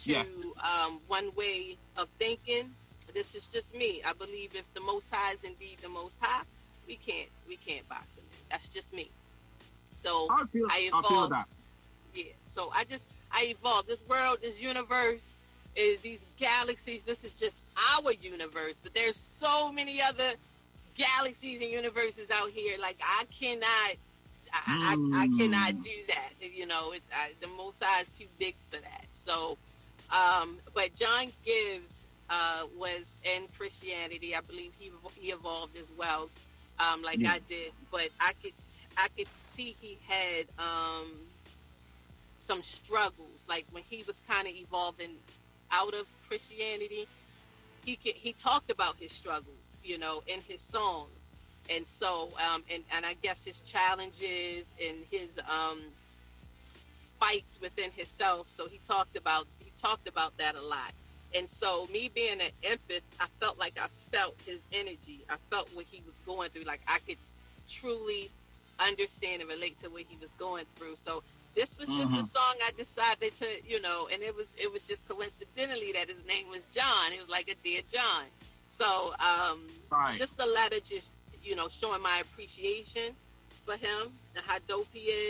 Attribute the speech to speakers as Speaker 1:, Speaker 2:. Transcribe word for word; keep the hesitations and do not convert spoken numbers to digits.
Speaker 1: to
Speaker 2: Yeah.
Speaker 1: um, one way of thinking. This is just me. I believe if the Most High is indeed the Most High, we can't we can't box him in. That's just me. So
Speaker 2: I feel
Speaker 1: I
Speaker 2: I feel
Speaker 1: evolved.
Speaker 2: that.
Speaker 1: Yeah. So I just I evolved. This world, this universe, is these galaxies. This is just our universe, but there's so many other galaxies and universes out here. Like I cannot, I, I, I cannot
Speaker 2: Mm.
Speaker 1: do that. You know, it, I, the Most High is too big for that. So, um, but John Gibbs uh, was in Christianity. I believe he he evolved as well, um, like
Speaker 2: Yeah.
Speaker 1: I did. But I could I could see he had um, some struggles, like when he was kind of evolving out of Christianity. He could, he talked about his struggles, you know, in his songs, and so um, and and I guess his challenges and his um, fights within himself. So he talked about he talked about that a lot. And so me being an empath, I felt like I felt his energy. I felt what he was going through. Like I could truly understand and relate to what he was going through. So this was just a
Speaker 2: Hmm.
Speaker 1: song I decided to, you know, and it was it was just coincidentally that his name was John. It was like a dear John. So um,
Speaker 2: Right.
Speaker 1: just a letter, just you know, showing my appreciation for him and how dope he is.